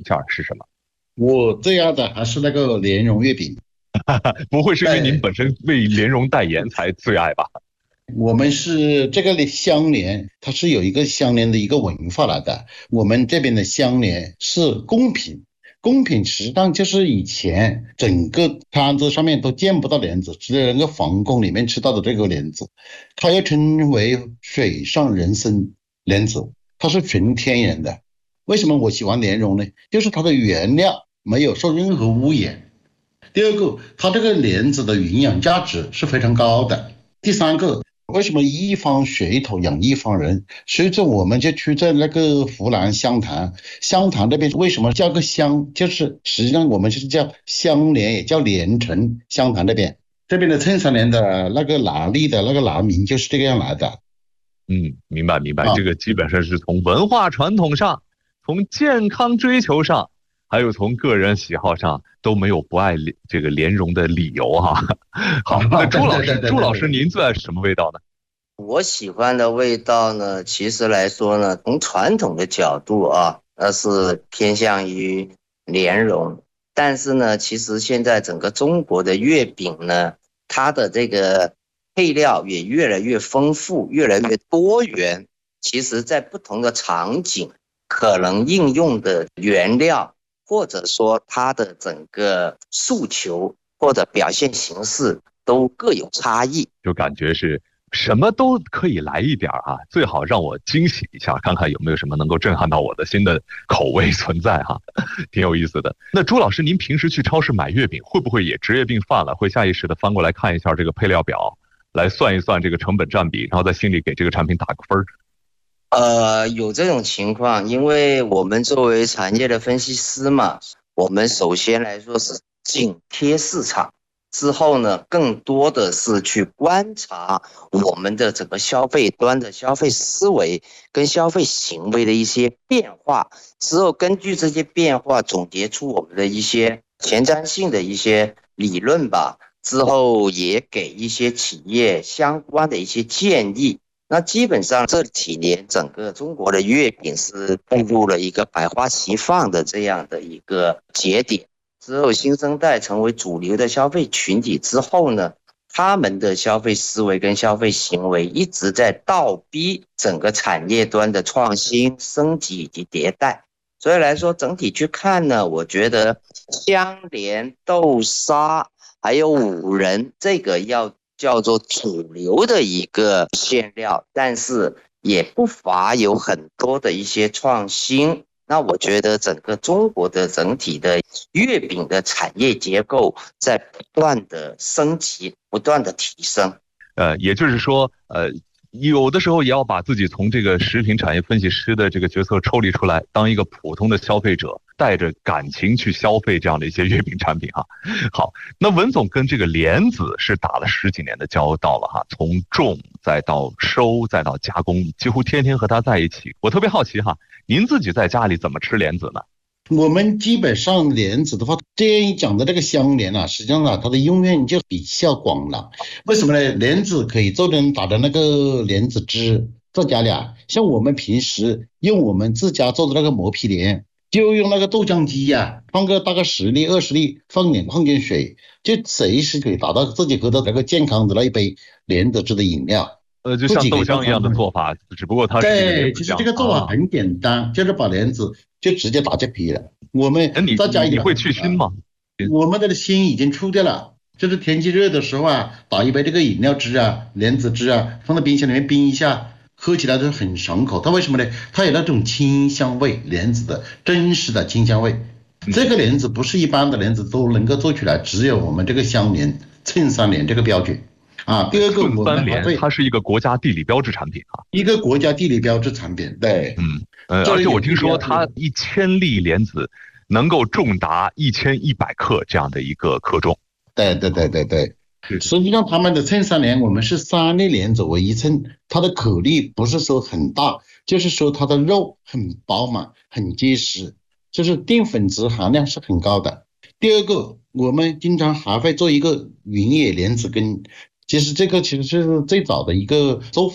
馅是什么？ 我这样的还是那个莲蓉月饼。 不会是因为您对， 本身为莲蓉代言才最爱吧？ 我们是这个香莲，它是有一个香莲的一个文化来的。我们这边的香莲是贡品，贡品实际上就是以前整个摊子上面都见不到莲子，只有那个皇宫里面吃到的这个莲子，它又称为水上人参莲子，它是纯天然的。为什么我喜欢莲蓉呢？就是它的原料没有受任何污染。第二个，它这个莲子的营养价值是非常高的。第三个，为什么一方水土养一方人？所以说我们就去在那个湖南湘潭，湘潭那边为什么叫个湘？就是实际上我们就是叫湘莲，也叫连城。湘潭那边这边的衬衫莲的那个拿力的那个拿名就是这个样来的。 明白明白， 啊， 这个基本上是从文化传统上，从健康追求上，还有从个人喜好上都没有不爱这个莲蓉的理由哈。好，那对对对对朱老师， 对对。 您最爱什么味道呢？ 我喜欢的味道呢，其实来说呢，从传统的角度啊，那是偏向于莲蓉。但是呢，其实现在整个中国的月饼呢，它的这个配料也越来越丰富，越来越多元。其实，在不同的场景，可能应用的原料，或者说它的整个诉求或者表现形式，都各有差异。 就感觉是什么都可以来一点啊，最好让我惊喜一下，看看有没有什么能够震撼到我的新的口味存在哈，挺有意思的。那朱老师，您平时去超市买月饼，会不会也职业病犯了，会下意识的翻过来看一下这个配料表，来算一算这个成本占比，然后在心里给这个产品打个分？ 有这种情况，因为我们作为产业的分析师嘛，我们首先来说是紧贴市场，之后呢，更多的是去观察我们的整个消费端的消费思维跟消费行为的一些变化，之后根据这些变化总结出我们的一些前瞻性的一些理论吧，之后也给一些企业相关的一些建议。那基本上这几年整个中国的月饼是步入了一个百花齐放的这样的一个节点。之后新生代成为主流的消费群体之后呢，他们的消费思维跟消费行为一直在倒逼整个产业端的创新、升级以及迭代。所以来说，整体去看呢，我觉得香莲、豆沙还有五仁这个要叫做主流的一个馅料，但是也不乏有很多的一些创新。那我觉得整个中国的整体的月饼的产业结构在不断的升级，不断的提升。 也就是说，有的时候也要把自己从这个食品产业分析师的这个角色抽离出来，当一个普通的消费者，带着感情去消费这样的一些月饼产品哈。好，那文总跟这个莲子是打了10几年的交道了哈，从种再到收再到加工，几乎天天和它在一起。我特别好奇哈，您自己在家里怎么吃莲子呢？ 我们基本上莲子的话，这样讲的这个香莲啊，实际上啊，它的用院就比较广了。为什么呢？莲子可以做成打的那个莲子汁，在家里啊，像我们平时用我们自家做的那个磨皮莲，就用那个豆浆机呀、放个大概10粒20粒，放点水，就随时可以打到自己喝的那个健康的那一杯莲子汁的饮料。 就像豆浆一样的做法，只不过它是这个对， 莲子酱其实这个做法啊。 很简单，就是把莲子就直接打去皮了。我们那你再加一点你会去腥吗？ 我们的心已经出掉了，就是天气热的时候啊，打一杯这个饮料汁啊、莲子汁啊，放在冰箱里面冰一下，喝起来都很爽口。它为什么呢？它有那种清香味，莲子的真实的清香味。这个莲子不是一般的莲子都能够做出来，只有我们这个香莲、衬衫莲这个标准。啊，第二个寸我三莲， 们还会它是一个国家地理标志产品啊。 一个国家地理标志产品，对， 而且我听这一点说它1000粒莲子能够重达1100克这样的一个克重。 对对对对对。实际上他们的衬衫莲我们是3粒莲子为一称，它的颗粒不是说很大，就是说它的肉很饱满很结实，就是淀粉质含量是很高的。第二个我们经常还会做一个云野莲子羹，其实这个其实是最早的一个做法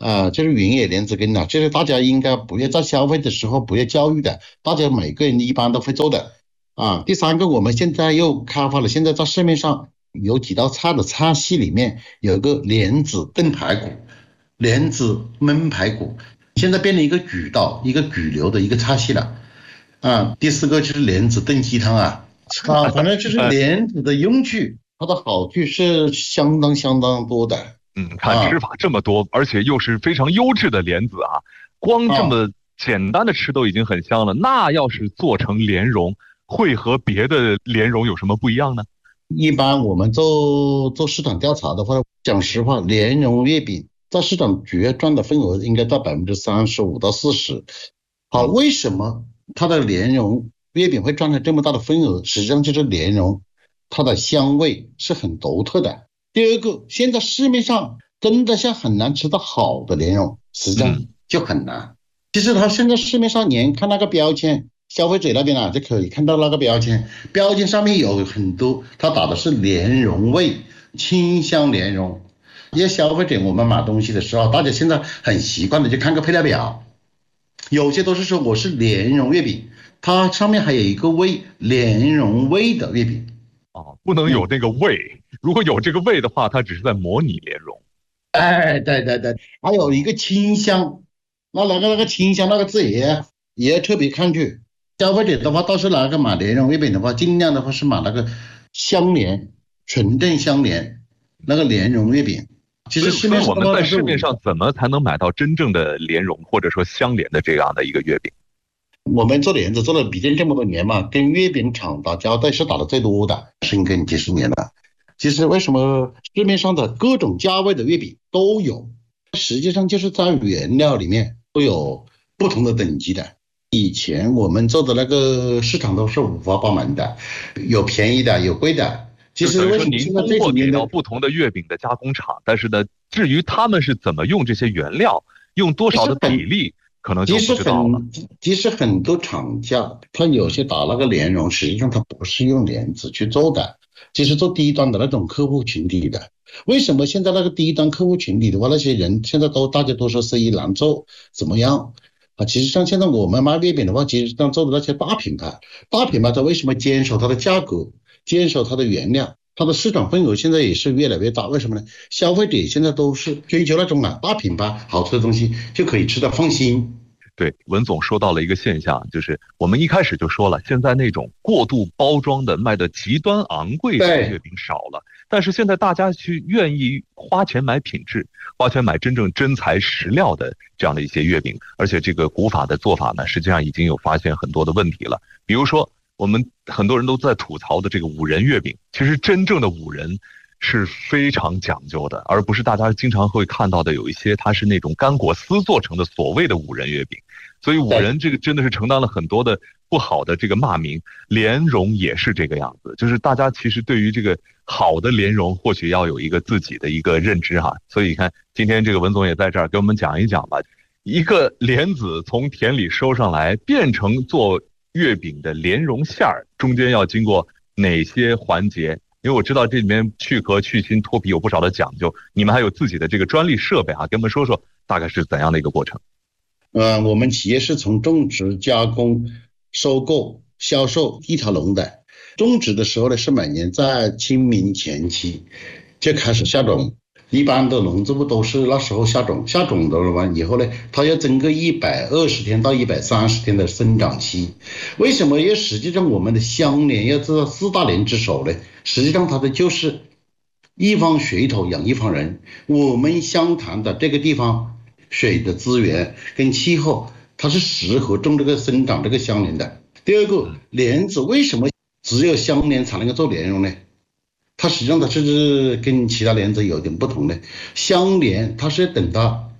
就是原野莲子根这是大家应该不要在消费的时候不要教育的，大家每个人一般都会做的第三个，我们现在又开发了，现在在市面上有几道菜的菜系里面有一个莲子炖排骨、莲子焖排骨，现在变成一个主流的一个菜系了第四个就是莲子炖鸡汤反正就是莲子的用处，它的好处是相当多的。 看吃法这么多，而且又是非常优质的莲子光这么简单的吃都已经很香了，那要是做成莲蓉，会和别的莲蓉有什么不一样呢？ 一般我们做市场调查的话，讲实话，莲蓉月饼在市场主要占的份额应该在35%到40%。好，为什么它的莲蓉月饼会占了这么大的份额？实际上就是莲蓉它的香味是很独特的。第二个，现在市面上真的像很难吃到好的莲蓉，实际上就很难。其实它现在市面上连看那个标签，消费者那边就可以看到那个标签上面有很多，它打的是莲蓉味、清香莲蓉。因为消费者我们买东西的时候，大家现在很习惯的就看个配料表，有些都是说我是莲蓉月饼，它上面还有一个味，莲蓉味的月饼。 不能有那个味，如果有这个味的话，它只是在模拟莲蓉。 对，还有一个清香，那个清香那个字也要特别看去。消费者的话，倒是买莲蓉月饼的话，尽量的话是买那个香莲、纯正香莲那个莲蓉月饼。其实市面上我们在市面上怎么才能买到真正的莲蓉或者说香莲的这样的一个月饼？ 我们做莲子做了毕竟这么多年嘛，跟月饼厂打交道是打的最多的，深耕几十年了。其实为什么市面上的各种价位的月饼都有，实际上就是在原料里面都有不同的等级的。以前我们做的那个市场都是五花八门的，有便宜的有贵的。其实为什么现在这几年通过不同的月饼的加工厂，但是呢，至于他们是怎么用这些原料，用多少的比例，可能就不知道了。 其实很多厂家他有些打那个莲蓉，实际上他不是用莲子去做的，其实做低端的那种客户群体的。为什么现在那个低端客户群体的话，那些人现在大家都说生意难做怎么样其实像现在我们卖月饼的话，其实上做的那些大品牌它为什么坚守它的价格，坚守它的原料，它的市场份额现在也是越来越大？为什么呢？消费者现在都是追求那种大品牌好吃的东西，就可以吃得放心。 对，文总说到了一个现象，就是我们一开始就说了，现在那种过度包装的卖的极端昂贵的月饼少了，但是现在大家去愿意花钱买品质，花钱买真正真材实料的这样的一些月饼，而且这个古法的做法呢，实际上已经有发现很多的问题了。比如说我们很多人都在吐槽的这个五仁月饼，其实真正的五仁是非常讲究的，而不是大家经常会看到的有一些它是那种干果丝做成的所谓的五仁月饼。所以五仁这个真的是承担了很多的不好的这个骂名，莲蓉也是这个样子，就是大家其实对于这个好的莲蓉或许要有一个自己的一个认知所以你看今天这个文总也在这儿给我们讲一讲吧，一个莲子从田里收上来变成做月饼的莲蓉馅儿，中间要经过哪些环节？因为我知道这里面去壳、去芯、脱皮有不少的讲究，你们还有自己的这个专利设备给我们说说大概是怎样的一个过程？ 我们企业是从种植、加工、收购、销售一条龙的。种植的时候呢，是每年在清明前期就开始下种，一般的农作物都是那时候下种的完以后呢，它要经过120天到130天的生长期。为什么？因为实际上我们的香莲要知道4大莲之首呢，实际上它的就是一方水土养一方人。我们湘潭的这个地方水的资源跟气候，它是适合种这个生长这个香莲的。第二个，莲子为什么只有香莲才能够做莲蓉呢？它实际上它是跟其他莲子有点不同的。香莲它是等到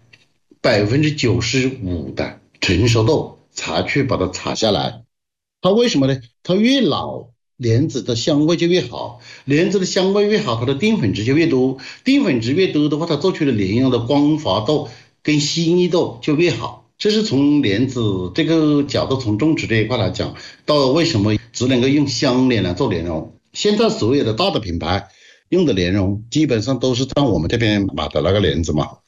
95%的成熟度才去把它采下来。它为什么呢？它越老莲子的香味就越好，莲子的香味越好，它的淀粉质就越多，淀粉质越多的话，它做出的莲蓉的光滑度跟细腻度就越好。这是从莲子这个角度，从种植这一块来讲，到为什么只能够用香莲来做莲蓉。现在所有的大的品牌用的莲蓉基本上都是在我们这边买的那个莲子嘛。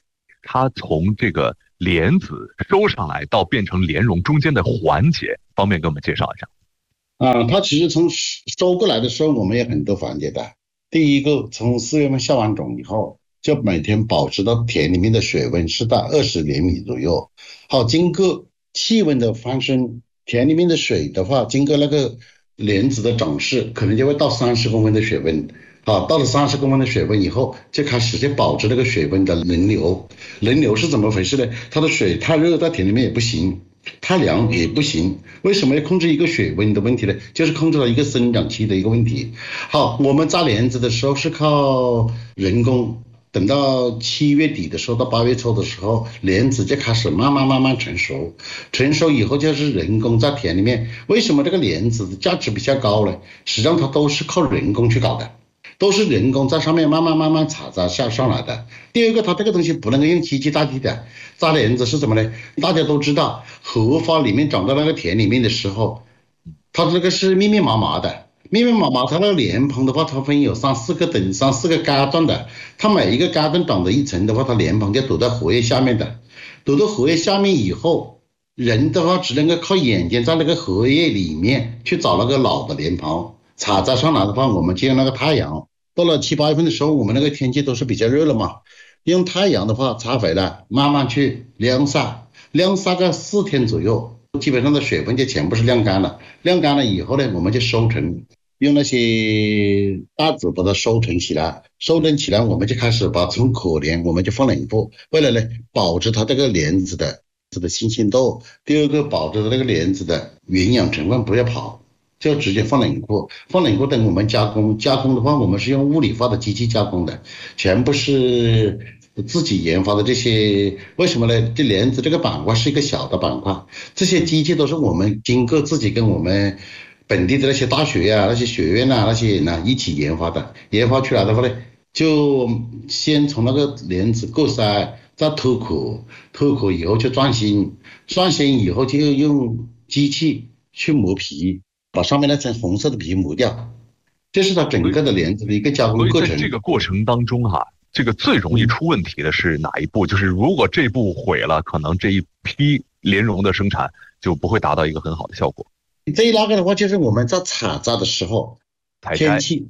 它从这个莲子收上来到变成莲蓉中间的环节，方便给我们介绍一下？ 它其实从收过来的时候，我们有很多环节的。第一个，从4月份下完种以后，就每天保持到田里面的水温是在20厘米左右。好，经过气温的翻升，田里面的水的话，经过那个莲子的长势，可能就会到30公分的水温。好，到了30公分的水温以后，就开始就保持这个水温的轮流。轮流是怎么回事呢？它的水太热在田里面也不行，太凉也不行。为什么要控制一个水温的问题呢？就是控制了一个生长期的一个问题。好，我们扎莲子的时候是靠人工，等到7月底的时候到8月初的时候，莲子就开始慢慢成熟。成熟以后就是人工在田里面。为什么这个莲子的价值比较高呢？实际上它都是靠人工去搞的，都是人工在上面慢慢采摘上来的。第二个，它这个东西不能够用机器代替的。扎莲子是什么呢？大家都知道，荷花里面长到那个田里面的时候，它这个是密密麻麻的，密密麻麻。它那个莲蓬的话，它分有3、4个3、4个阶段的。它每一个阶段长的一层的话，它莲蓬就躲在荷叶下面的。躲到荷叶下面以后，人的话只能够靠眼睛在那个荷叶里面去找那个老的莲蓬。采摘上来的话，我们就用那个太阳。到了7、8月份的时候，我们那个天气都是比较热了嘛，用太阳的话采回来，慢慢去晾晒，晾晒个4天左右，基本上的水分就全部是晾干了。晾干了以后呢，我们就收成，用那些袋子把它收成起来。收成起来，我们就开始把从可莲我们就放冷库，为了呢保持它这个莲子的新鲜度。第二个，保持这个莲子的营养成分不要跑，就直接放冷库。放冷库等我们加工的话，我们是用物理化的机器加工的，全部是自己研发的这些。为什么呢？这莲子这个板块是一个小的板块，这些机器都是我们经过自己跟我们本地的那些大学啊、那些学院啊、那些人啊一起研发的。研发出来的话呢，就先从那个莲子过筛，再脱壳，脱壳以后就转心，转心以后就用机器去磨皮，把上面那层红色的皮磨掉。这是它整个的莲子的一个加工过程。 所以在这个过程当中这个最容易出问题的是哪一步？就是如果这步毁了，可能这一批莲蓉的生产就不会达到一个很好的效果。 那个的话，就是我们在采摘的时候，天气，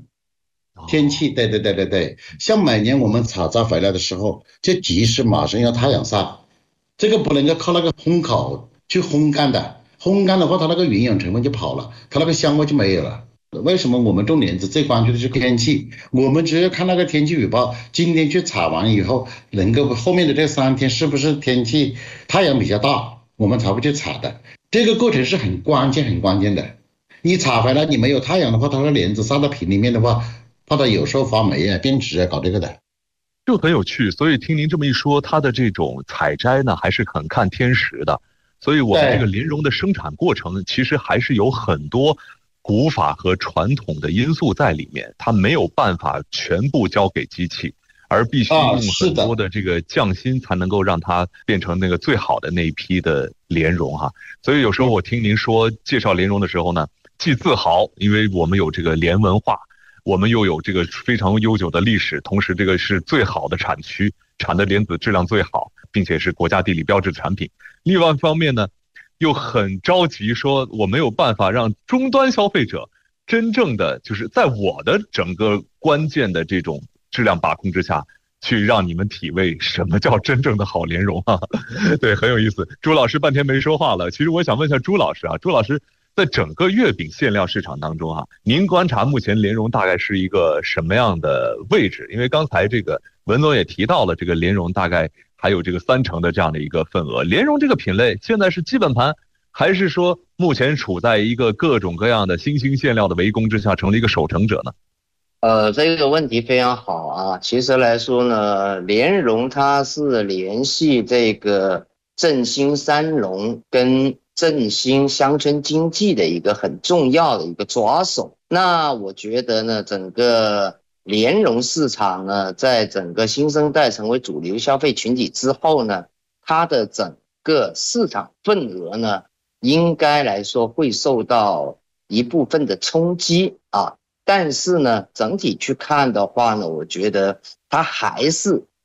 对，像每年我们采摘回来的时候，就及时马上要太阳晒，这个不能够靠那个烘烤去烘干的，烘干的话，它那个营养成分就跑了，它那个香味就没有了。为什么我们种莲子最关注的是天气？我们只要看那个天气预报，今天去采完以后，能够后面的这3天是不是天气太阳比较大，我们才会去采的。这个过程是很关键的。你采回来你没有太阳的话，它的莲子晒到皮里面的话，怕它有时候发霉啊、变质啊，搞这个的。 就很有趣。所以听您这么一说，它的这种采摘呢，还是很看天时的。所以我们这个莲蓉的生产过程，其实还是有很多古法和传统的因素在里面，它没有办法全部交给机器，而必须用很多的这个匠心才能够让它变成那个最好的那一批的莲蓉所以有时候我听您说介绍莲蓉的时候呢，既自豪，因为我们有这个莲文化，我们又有这个非常悠久的历史，同时这个是最好的产区，产的莲子质量最好，并且是国家地理标志产品。另外一方面呢，又很着急说我没有办法让终端消费者真正的就是在我的整个关键的这种质量把控之下，去让你们体味什么叫真正的好莲蓉对，很有意思。朱老师半天没说话了，其实我想问一下朱老师朱老师在整个月饼馅料市场当中您观察目前莲蓉大概是一个什么样的位置？因为刚才这个文总也提到了，这个莲蓉大概还有这个30%的这样的一个份额。莲蓉这个品类现在是基本盘，还是说目前处在一个各种各样的新兴馅料的围攻之下，成了一个守成者呢？ 这个问题非常好其实来说呢，莲蓉它是联系这个振兴三农跟振兴乡村经济的一个很重要的一个抓手。那我觉得呢，整个莲蓉市场呢，在整个新生代成为主流消费群体之后呢，它的整个市场份额呢，应该来说会受到一部分的冲击但是呢，整体去看的话呢，我觉得它还是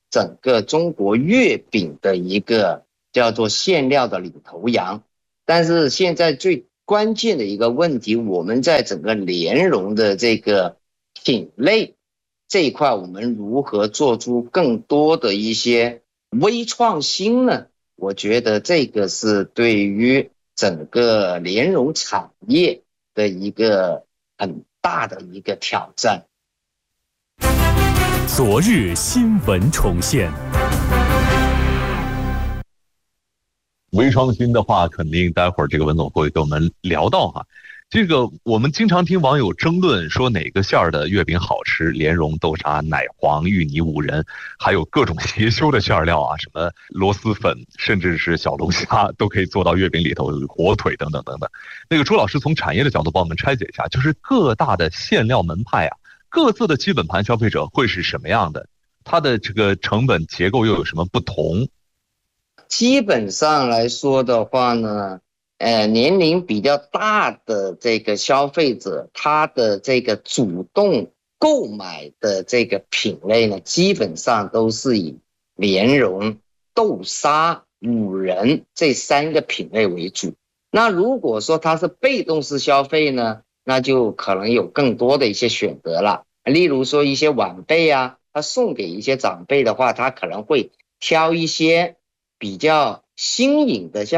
整个中国月饼的一个叫做馅料的领头羊。但是现在最关键的一个问题，我们在整个莲蓉的这个品类这一块，我们如何做出更多的一些微创新呢？我觉得这个是对于整个莲蓉产业的一个很大的一个挑战。 昨日新闻重现。 微创新的话，肯定待会儿这个文总会跟我们聊到哈。这个我们经常听网友争论说哪个馅儿的月饼好吃，莲蓉、豆沙、奶黄、芋泥、五仁，还有各种邪修的馅料啊，什么螺蛳粉，甚至是小龙虾都可以做到月饼里头，火腿等等等等。那个朱老师从产业的角度帮我们拆解一下，就是各大的馅料门派啊，各自的基本盘消费者会是什么样的？它的这个成本结构又有什么不同？ 基本上来说的话呢，年龄比较大的这个消费者，他的这个主动购买的这个品类呢，基本上都是以莲蓉、豆沙、五仁这3个品类为主。那如果说他是被动式消费呢，那就可能有更多的一些选择了。例如说一些晚辈啊，他送给一些长辈的话，他可能会挑一些比较新颖的，像